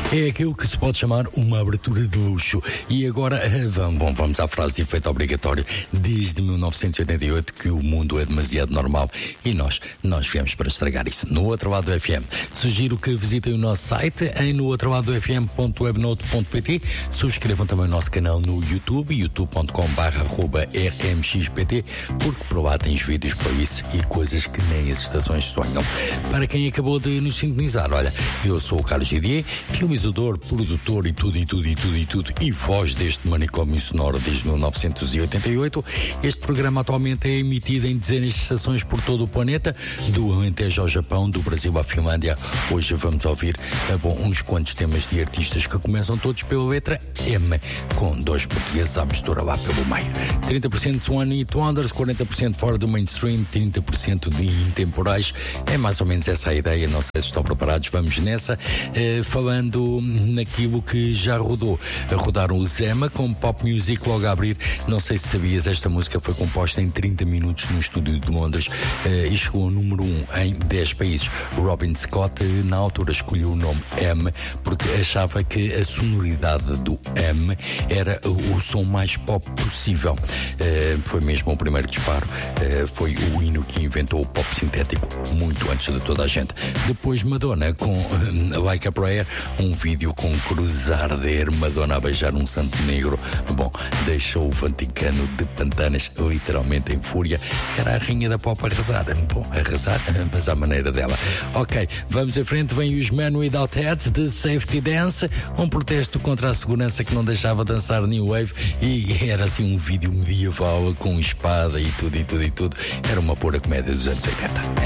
é aquilo que se pode chamar uma abertura de luxo. E agora, vamos à frase de efeito obrigatório. Desde 1988 que o mundo é demasiado normal e nós viemos para estragar isso. No Outro Lado do FM. Sugiro que visitem o nosso site em nooutroladoFM.webnote.pt. Subscrevam também o nosso canal no YouTube, youtube.com/rmxpt, porque por lá tens vídeos para isso e coisas que nem as estações sonham. Para quem acabou de nos sintonizar, olha, eu sou o Carlos Gidier, realizador, produtor e tudo, e voz deste manicômio sonoro desde 1988. Este programa atualmente é emitido em dezenas de estações por todo o planeta, do Alentejo ao Japão, do Brasil à Finlândia. Hoje vamos ouvir uns quantos temas de artistas que começam todos pela letra M, com dois portugueses à mistura lá pelo meio. 30% One Hit Wonders, 40% fora do mainstream, 30% de intemporais. É mais ou menos essa a ideia. Não sei se estão preparados. Vamos nessa, falando naquilo que já rodou. Rodaram o Zema com Pop Music logo a abrir. Não sei se sabias, esta música foi composta em 30 minutos no estúdio de Londres e chegou ao número 1 em 10 países. Robin Scott, na altura, escolheu o nome M porque achava que a sonoridade do M era o som mais pop possível. Foi mesmo o primeiro disparo. Foi o hino que inventou o pop sintético muito antes de toda a gente. Depois Madonna com Like a Prayer, um vídeo com cruz a arder, Madonna a beijar um santo negro. Bom, deixou o Vaticano de pantanas literalmente em fúria. Era a rainha da pop a rezar. Bom, a rezar, mas à maneira dela. Ok, vamos em frente. Vem os Men Without Hats de Safety Dance, um protesto contra a segurança que não deixava dançar New Wave, e era assim um vídeo medieval com espada e tudo. Era uma pura comédia dos anos 80.